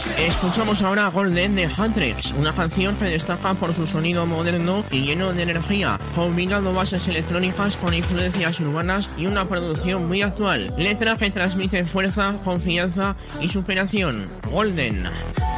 Escuchamos ahora Golden de Huntrix, una canción que destaca por su sonido moderno y lleno de energía, combinando bases electrónicas con influencias urbanas y una producción muy actual. Letra que transmite fuerza, confianza y superación. Golden.